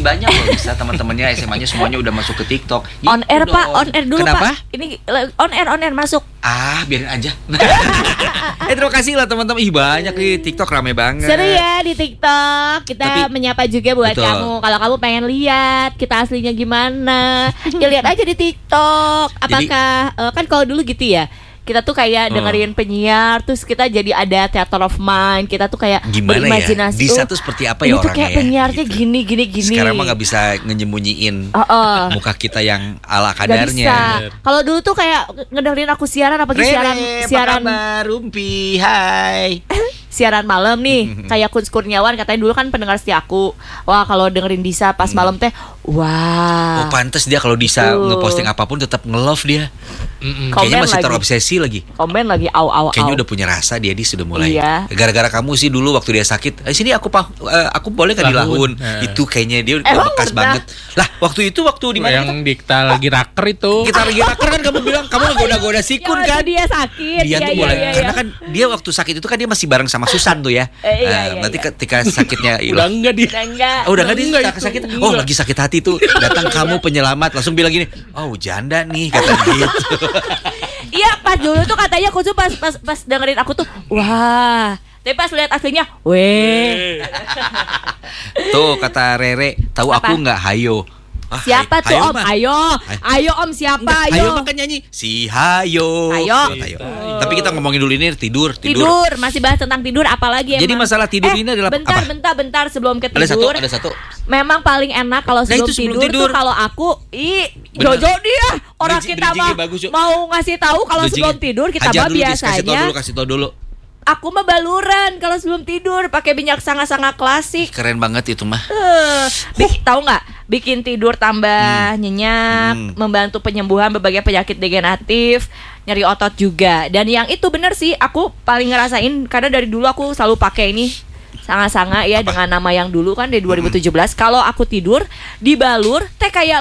banyak loh bisa teman-temannya SMA-nya semuanya udah masuk ke TikTok. On Gitu air dong. Pak, on air dulu Kenapa? Pak. Ini on air masuk. Biarin aja. Terima kasih lah teman-teman. Ih banyak nih TikTok rame banget. Seru ya di TikTok. Kita menyapa juga buat Betul. kamu. Kalau kamu pengen lihat kita aslinya gimana, ya lihat aja di TikTok. Apakah kan kalau dulu gitu ya. Kita tuh kayak dengerin penyiar, terus kita jadi ada theater of mind. Kita tuh kayak Gimana berimajinasi. ya? Disa tuh seperti apa ya ini tuh orangnya kayak ya? penyiarnya Gitu. gini. Sekarang mah gak bisa ngenyembunyiin muka kita yang ala Gak kadarnya. bisa. Kalau dulu tuh kayak ngedengerin aku siaran, apalagi siaran apa kabar, Rumpi? Hai. siaran malam nih, kayak Kun Kurniawan katanya dulu kan pendengar setia aku. Wah, kalau dengerin Disa pas malam teh, wah. Oh pantes dia kalau Disa ngeposting apapun tetap nge-love dia. Kayaknya masih terobsesi lagi. Komen lagi, au. Kayaknya udah punya rasa dia sudah mulai. Iya. Gara-gara kamu sih dulu waktu dia sakit. Sini aku boleh kan dilahun. Itu kayaknya dia udah bekas banget. Lah waktu itu di mana? Yang kita lagi raker itu. Kita lagi raker kan kamu bilang kamu goda-goda sikun kan? Dia sakit. Dia tuh mulai karena kan dia waktu sakit itu kan dia masih bareng sama Susan tuh ya. Nanti ketika sakitnya udah enggak dia. Udah enggak dia sakit. Oh lagi sakit hati tuh. Datang kamu penyelamat langsung bilang gini. Oh janda nih kata gitu. Iya pas dulu tuh katanya aku tuh pas dengerin aku tuh wah. Tapi pas lihat aslinya, weh. Tuh kata Rere, tahu aku nggak? Hayo. Siapa tuh Om? Ayo Om siapa? Hayo makan nyanyi si Hayo. Hayo. Tapi kita ngomongin dulu ini tidur. Masih bahas tentang tidur apalagi emang. Jadi masalah tidur ini adalah bentar sebelum ke tidur. Ada satu. Memang paling enak kalau sebelum tidur tuh kalau aku Jojo dia orang kita mau ngasih tahu kalau sebelum tidur kita mah biasanya kasih tahu dulu. Aku mah baluran kalau sebelum tidur pakai minyak sanga-sanga klasik. Keren banget itu mah. Tahu nggak? Bikin tidur tambah nyenyak, membantu penyembuhan berbagai penyakit degeneratif, nyeri otot juga. Dan yang itu bener sih, aku paling ngerasain karena dari dulu aku selalu pakai ini sanga-sanga ya. Dengan nama yang dulu kan dari 2017. Kalau aku tidur dibalur teh kayak